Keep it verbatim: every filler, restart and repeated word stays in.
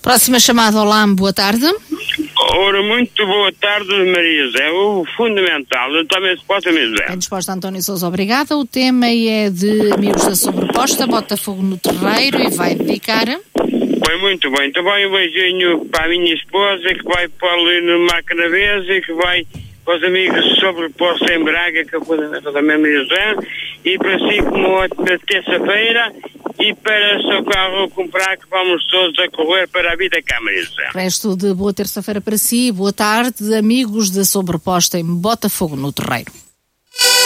Próxima chamada. Olá, boa tarde. Ora, muito boa tarde, Maria José. O fundamental, eu também disposta, Maria José. Bem disposta, António Sousa, obrigada. O tema é de Amigos da Sobreposta, Botafogo no Terreiro, e vai dedicar... Bem, muito bem. Também um beijinho para a minha esposa, que vai para ali no Macanavês e que vai para os Amigos da Sobreposta em Braga, que é o fundamental também, Maria José. E para si, como ótima terça-feira, e para o seu carro comprar, que vamos todos a correr para a vida cá, Maria José. Resto de boa terça-feira para si, boa tarde, Amigos da Sobreposta em Botafogo no Terreiro.